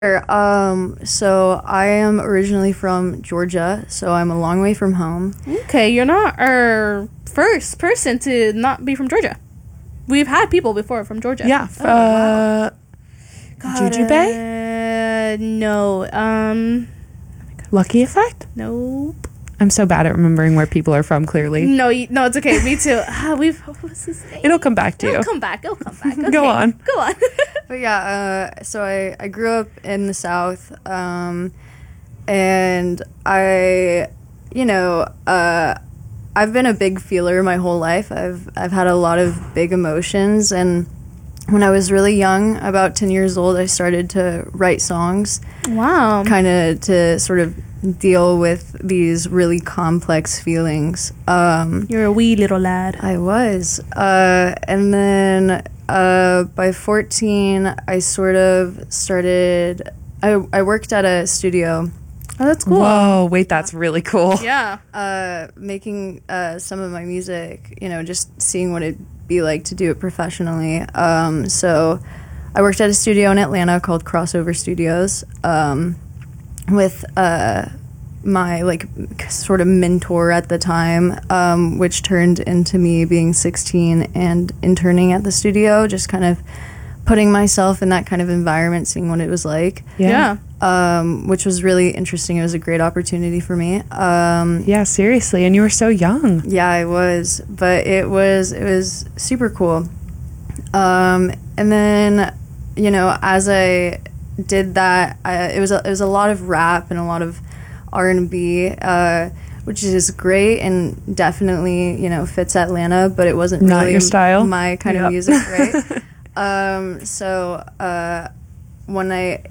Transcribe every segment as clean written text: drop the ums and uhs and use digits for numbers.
So I am originally from Georgia, so I'm a long way from home. Okay, you're not our first person to not be from Georgia. We've had people before from Georgia. Yeah. Wow. Jujube? No. Lucky Effect? Nope. I'm so bad at remembering where people are from, clearly. No, it's okay. Me too. What's his name? It'll come back to you. It'll come back. Okay. Go on. Go on. But yeah, so I grew up in the South, and I've been a big feeler my whole life. I've had a lot of big emotions, and when I was really young, about 10 years old, I started to write songs. Wow. Kind of to sort of deal with these really complex feelings. You're a wee little lad. I was. And then by 14, I sort of started... I worked at a studio. Oh, that's cool. Whoa, wait, that's really cool. Yeah. Making some of my music, just seeing what it'd be like to do it professionally. So I worked at a studio in Atlanta called Crossover Studios with my sort of mentor at the time, which turned into me being 16 and interning at the studio, just kind of putting myself in that kind of environment, seeing what it was like. Yeah. Which was really interesting. It was a great opportunity for me. Yeah, seriously. And you were so young. Yeah, I was, but it was super cool. And then, as I did that, it was a lot of rap and a lot of R&B, which is great and definitely, fits Atlanta, but it wasn't not really your style. My kind of music, right? So one night,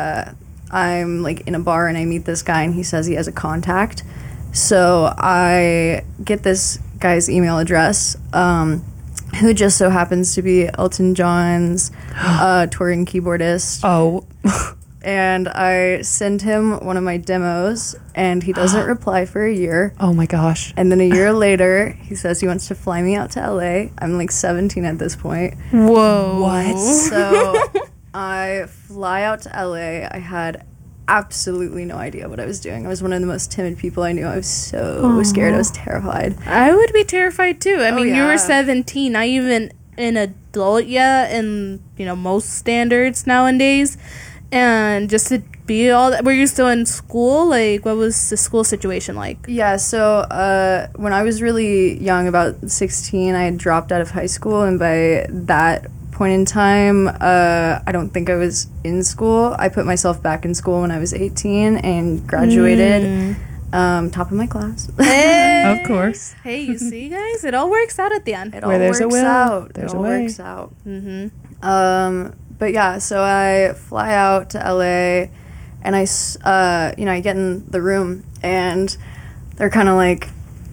I'm in a bar and I meet this guy and he says he has a contact. So I get this guy's email address, who just so happens to be Elton John's touring keyboardist. Oh. And I send him one of my demos and he doesn't reply for a year. Oh my gosh. And then a year later, he says he wants to fly me out to LA. I'm 17 at this point. Whoa. What? So I fly out to LA. I had absolutely no idea what I was doing. I was one of the most timid people I knew. I was so scared. I was terrified. I would be terrified too. I mean, you yeah. were 17, not even an adult yet in, most standards nowadays. And just to be all that, were you still in school? What was the school situation like? Yeah, so when I was really young, about 16, I had dropped out of high school, and by that point in time, I don't think I was in school. I put myself back in school when I was 18 and graduated, top of my class. Hey. Of course. Hey, you see, guys? It all works out at the end. It all works out. It all works out. Mm-hmm. But yeah, so I fly out to LA, and I get in the room, and they're kind of like,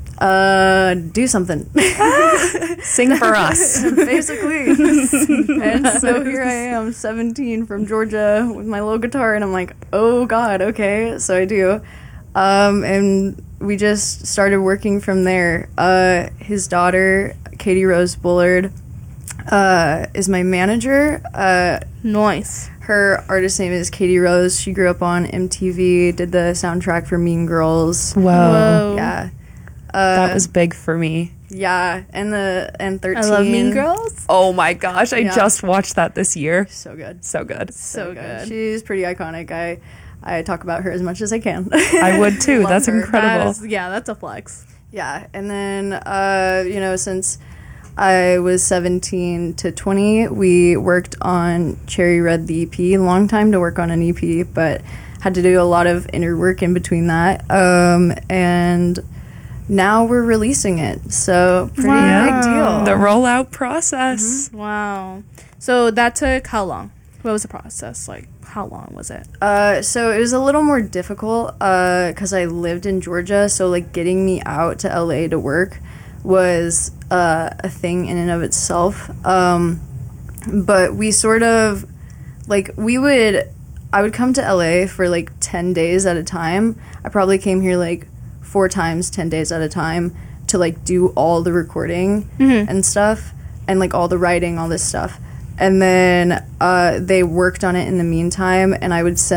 do something. Sing for us. Basically. And so here I am, 17, from Georgia, with my little guitar, and I'm like, oh God, okay. So I do. And we just started working from there. His daughter, Katie Rose Bullard, is my manager. Nice. Her artist name is Katie Rose. She grew up on MTV, did the soundtrack for Mean Girls. Whoa. Yeah. That was big for me. Yeah, and 13. I love Mean Girls. Oh my gosh, I Yeah. just watched that this year. So good. So good. So good. She's pretty iconic. I talk about her as much as I can. I would too. Love That's her. incredible. That's a flex. Yeah, and then, since I was 17 to 20, we worked on Cherry Red, the EP. Long time to work on an EP, but had to do a lot of inner work in between that. And now we're releasing it, so pretty big deal. The rollout process. Wow. So that took how long? What was the process like? How long was it? So it was a little more difficult because I lived in Georgia, so getting me out to LA to work was a thing in and of itself. But we sort of I would come to LA for 10 days at a time. I probably came here 4 times, 10 days at a time, to do all the recording and stuff, and all the writing, all this stuff. And then they worked on it in the meantime, and I would send